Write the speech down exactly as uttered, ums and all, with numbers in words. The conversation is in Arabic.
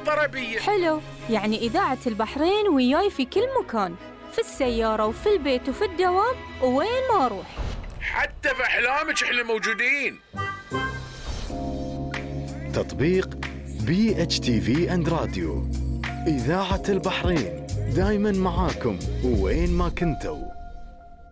الطربية. حلو، يعني إذاعة البحرين وياي في كل مكان، في السيارة وفي البيت وفي الدوام ووين ما أروح. حتى في أحلامك إحنا موجودين. تطبيق بي اتش تي في اند راديو، إذاعة البحرين، دايما معاكم وين ما كنتوا.